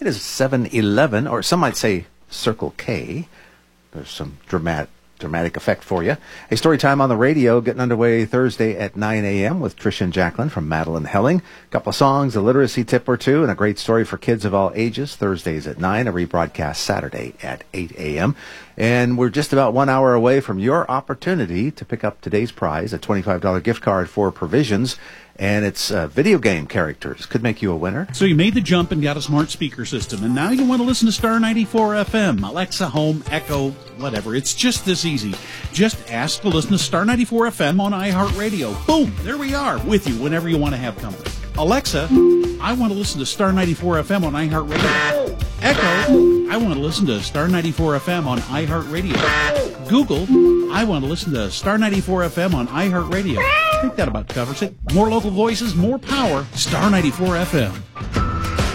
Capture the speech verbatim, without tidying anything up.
It is seven eleven, or some might say Circle K. There's some dramatic dramatic effect for you. A story time on the radio getting underway Thursday at nine a.m. with Trish and Jacqueline from Madeline Helling. A couple of songs, a literacy tip or two, and a great story for kids of all ages. Thursdays at nine, a rebroadcast Saturday at eight a.m. And we're just about one hour away from your opportunity to pick up today's prize, a twenty-five dollars gift card for Provisions. And it's uh, video game characters. Could make you a winner. So you made the jump and got a smart speaker system, and now you want to listen to Star ninety-four F M, Alexa, Home, Echo, whatever. It's just this easy. Just ask to listen to Star ninety-four F M on iHeartRadio. Boom! There we are, with you whenever you want to have company. Alexa, I want to listen to Star ninety-four F M on iHeartRadio. Echo, I want to listen to Star ninety-four F M on iHeartRadio. Google, I want to listen to Star ninety-four F M on iHeartRadio. I think that about covers it. More local voices, more power. Star ninety-four F M.